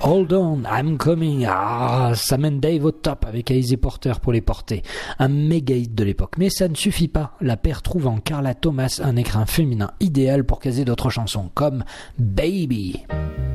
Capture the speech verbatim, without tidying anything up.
Hold on, I'm coming. Ah, ça mène Dave au top avec Easy Porter pour les porter. Un méga hit de l'époque. Mais ça ne suffit pas. La paire trouve en Carla Thomas un écrin féminin idéal pour caser d'autres chansons, comme Baby.